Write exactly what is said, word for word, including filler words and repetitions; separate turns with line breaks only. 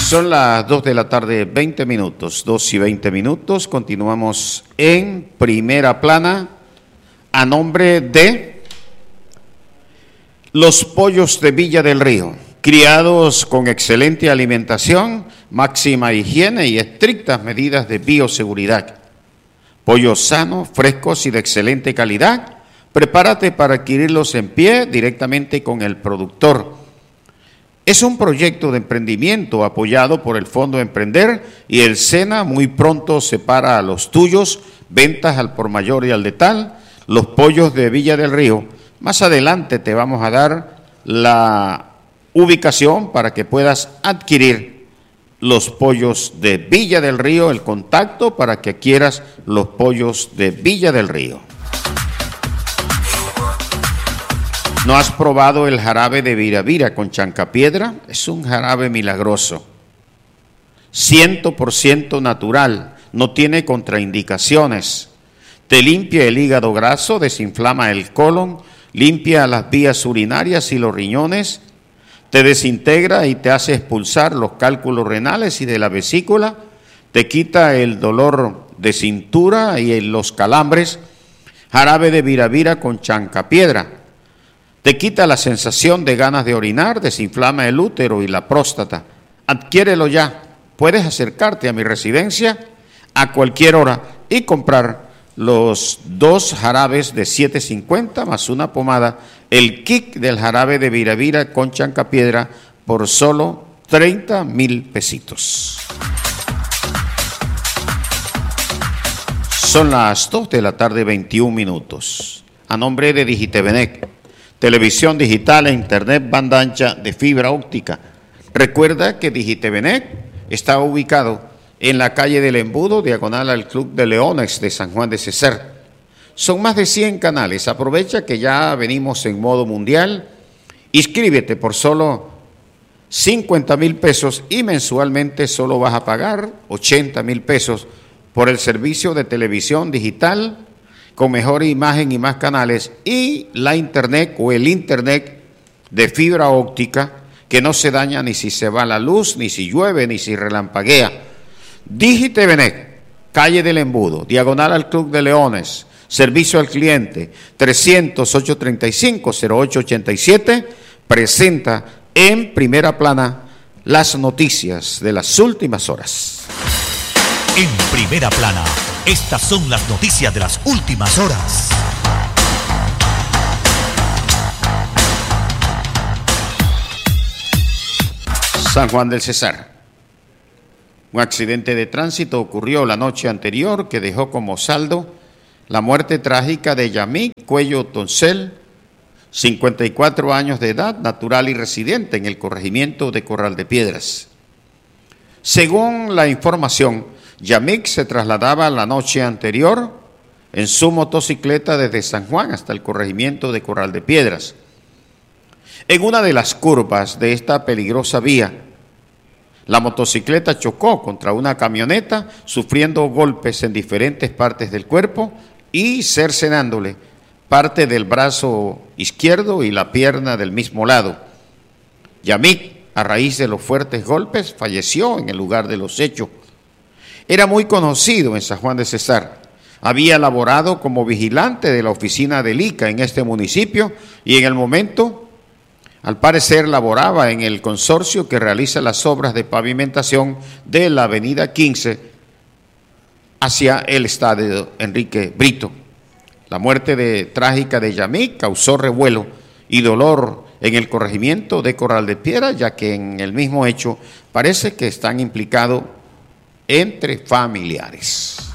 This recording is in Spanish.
Son las dos de la tarde, veinte minutos, dos y veinte minutos. Continuamos en Primera Plana a nombre de los pollos de Villa del Río, criados con excelente alimentación, máxima higiene y estrictas medidas de bioseguridad. Pollos sanos, frescos y de excelente calidad. Prepárate para adquirirlos en pie directamente con el productor. Es un proyecto de emprendimiento apoyado por el Fondo Emprender y el SENA muy pronto separa a los tuyos, ventas al por mayor y al detal, los pollos de Villa del Río. Más adelante te vamos a dar la ubicación para que puedas adquirir los pollos de Villa del Río, el contacto para que adquieras los pollos de Villa del Río. ¿No has probado el jarabe de Viravira con chancapiedra? Es un jarabe milagroso, cien por ciento natural, no tiene contraindicaciones, te limpia el hígado graso, desinflama el colon, limpia las vías urinarias y los riñones, te desintegra y te hace expulsar los cálculos renales y de la vesícula, te quita el dolor de cintura y los calambres. Jarabe de Viravira con chancapiedra. Te quita la sensación de ganas de orinar, desinflama el útero y la próstata. Adquiérelo ya. Puedes acercarte a mi residencia a cualquier hora y comprar los dos jarabes de siete cincuenta más una pomada, el kit del jarabe de Viravira con chancapiedra por solo treinta mil pesitos. Son las dos de la tarde, veintiún minutos. A nombre de Digitevenec, televisión digital e internet banda ancha de fibra óptica. Recuerda que Digitevenec está ubicado en la calle del Embudo, diagonal al Club de Leones de San Juan de Cesar. Son más de cien canales. Aprovecha que ya venimos en modo mundial. Inscríbete por solo cincuenta mil pesos y mensualmente solo vas a pagar ochenta mil pesos por el servicio de televisión digital con mejor imagen y más canales, y la internet o el internet de fibra óptica que no se daña ni si se va la luz, ni si llueve, ni si relampaguea. Digitevenec, calle del Embudo, diagonal al Club de Leones, servicio al cliente, trescientos, ochocientos treinta y cinco, cero ocho ochenta y siete, presenta en Primera Plana las noticias de las últimas horas.
En Primera Plana, estas son las noticias de las últimas horas.
San Juan del Cesar. Un accidente de tránsito ocurrió la noche anterior que dejó como saldo la muerte trágica de Yamik Cuello Toncel, cincuenta y cuatro años de edad, natural y residente en el corregimiento de Corral de Piedras. Según la información, Yamik se trasladaba la noche anterior en su motocicleta desde San Juan hasta el corregimiento de Corral de Piedras. En una de las curvas de esta peligrosa vía, la motocicleta chocó contra una camioneta, sufriendo golpes en diferentes partes del cuerpo y cercenándole parte del brazo izquierdo y la pierna del mismo lado. Yamik, a raíz de los fuertes golpes, falleció en el lugar de los hechos. Era muy conocido en San Juan de Cesar. Había laborado como vigilante de la oficina del I C A en este municipio y en el momento, al parecer, laboraba en el consorcio que realiza las obras de pavimentación de la avenida quince hacia el estadio Enrique Brito. La muerte de, trágica de Yamik causó revuelo y dolor en el corregimiento de Corral de Piedra, ya que en el mismo hecho parece que están implicados entre familiares.